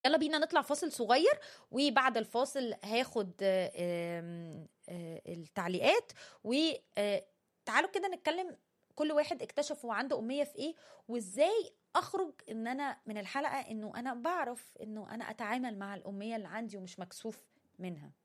يلا بينا نطلع فاصل صغير، وبعد الفاصل هاخد التعليقات. وتعالوا كده نتكلم كل واحد اكتشف هو عنده أمية في ايه، وازاي اخرج ان انا من الحلقة انه انا بعرف انه انا اتعامل مع الأمية اللي عندي ومش مكسوف منها.